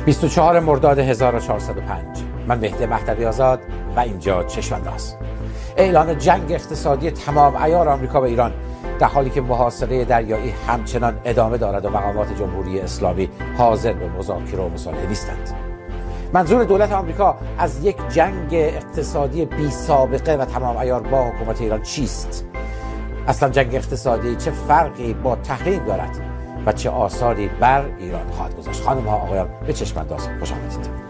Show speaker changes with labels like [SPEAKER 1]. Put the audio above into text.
[SPEAKER 1] 24 مرداد 1405. من مهدی مهدوی آزاد و اینجا چشم‌انداز. اعلان جنگ اقتصادی تمام عیار آمریکا و ایران در حالی که محاصره دریایی همچنان ادامه دارد و مقامات جمهوری اسلامی حاضر به مذاکره و مصالحه نیستند. منظور دولت آمریکا از یک جنگ اقتصادی بی سابقه و تمام عیار با حکومت ایران چیست؟ اصلا جنگ اقتصادی چه فرقی با تحریم دارد و چه آثاری بر ایران خواهد گذاشت؟ خانم ها آقایان، به چشم‌انداز خوش آمدید.